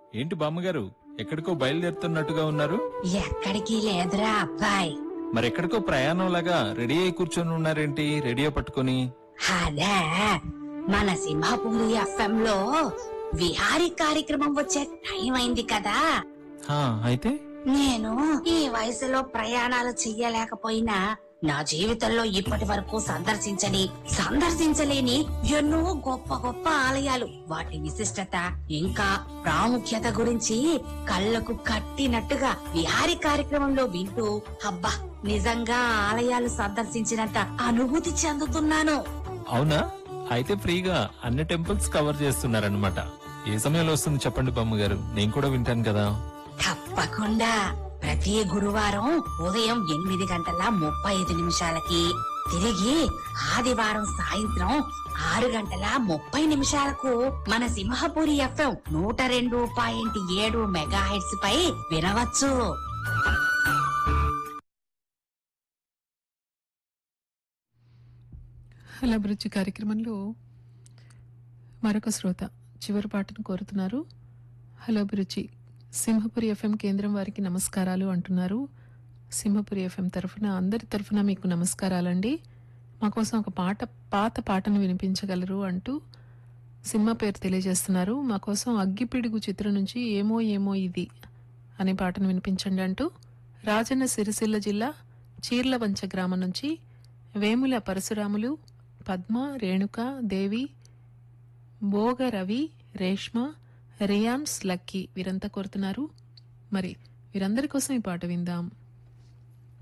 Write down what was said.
ఏంటి బామ్మగారు ఎక్కడికో బయలుదేరుతున్నట్టుగా ఉన్నారు? ఎక్కడికి లేదురా అబ్బాయి. మరెక్కడికో ప్రయాణం లాగా రెడీ అయి కూర్చొని ఉన్నారేంటి రేడియో పట్టుకొని? అదే మన సింహాపూరి ఎఫ్ఎం లో విహారీ కార్యక్రమం వచ్చే టైం అయింది కదా. అయితే నేను ఈ వయసులో ప్రయాణాలు చెయ్యలేకపోయినా నా జీవితంలో ఇప్పటి వరకు సందర్శించలేని ఎన్నో గొప్ప గొప్ప ఆలయాలు, వాటి విశిష్టత ఇంకా ప్రాముఖ్యత గురించి కళ్ళకు కట్టినట్టుగా విహారీ కార్యక్రమంలో వింటూ అబ్బా నిజంగా ఆలయాలు సందర్శించినంత అనుభూతి చెందుతున్నాను. అవునా? అయితే ఫ్రీగా అన్ని టెంపుల్స్ కవర్ చేస్తున్నారనమాట. ఏ సమయంలో వస్తుంది చెప్పండి బామ్మగారు, నేను కూడా వింటాను కదా. తప్పకుండా ప్రతి గురువారం ఉదయం 8:35 తిరిగి ఆదివారం సాయంత్రం 6:30 మన సింహపురి ఎఫ్ఎం 102.7 మెగాహెర్ట్జ్ పై వినవచ్చు. హలో అభిరుచి కార్యక్రమంలో మరొక శ్రోత చివరి పాటను కోరుతున్నారు. హలో అభిరుచి, సింహపురి ఎఫ్ఎం కేంద్రం వారికి నమస్కారాలు అంటున్నారు. సింహపురి ఎఫ్ఎం తరఫున అందరి తరఫున మీకు నమస్కారాలండి. మాకోసం ఒక పాత పాటను వినిపించగలరు అంటూ సినిమా పేరు తెలియజేస్తున్నారు. మాకోసం అగ్గిపిడుగు చిత్రం నుంచి ఏమో ఏమో ఇది అనే పాటను వినిపించండి అంటూ రాజన్న సిరిసిల్ల జిల్లా చీర్లవంచ గ్రామం నుంచి వేముల పరశురాములు, పద్మ, రేణుక, దేవి, భోగ రవి, రేష్మ, రియాన్స్, లక్కీ వీరంతా కోరుతున్నారు. మరి వీరందరి కోసం ఈ పాట విందాం.